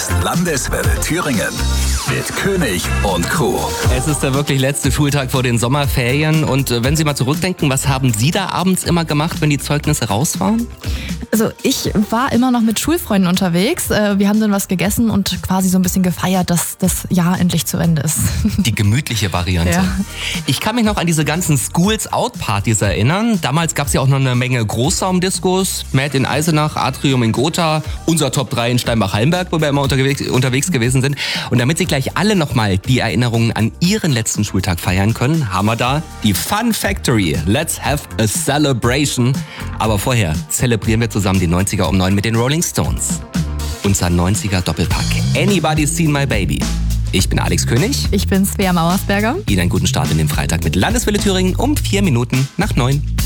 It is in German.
ist Landeswelle Thüringen mit König und Crew. Es ist der wirklich letzte Schultag vor den Sommerferien und wenn Sie mal zurückdenken, was haben Sie da abends immer gemacht, wenn die Zeugnisse raus waren? Also ich war immer noch mit Schulfreunden unterwegs. Wir haben dann was gegessen und quasi so ein bisschen gefeiert, dass das Jahr endlich zu Ende ist. Die gemütliche Variante. Ja. Ich kann mich noch an diese ganzen Schools-Out-Partys erinnern. Damals gab es ja auch noch eine Menge Großraumdiskos. Mad in Eisenach, Atrium in Gotha, unser Top 3 in Steinbach-Hallenberg, wo wir immer unterwegs gewesen sind. Und damit Sie gleich alle nochmal die Erinnerungen an Ihren letzten Schultag feiern können, haben wir da die Fun Factory. Let's have a celebration. Aber vorher zelebrieren wir zusammen die 90er um 9 mit den Rolling Stones. Unser 90er Doppelpack. Anybody's Seen My Baby. Ich bin Alex König. Ich bin Svea Mauersberger. Ihnen einen guten Start in den Freitag mit Landeswelle Thüringen um 4 Minuten nach 9.